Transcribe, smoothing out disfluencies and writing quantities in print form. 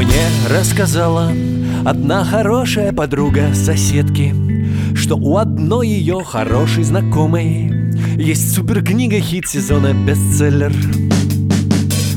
Мне рассказала одна хорошая подруга соседки, что у одной ее хорошей знакомой есть суперкнига, хит сезона, бестселлер.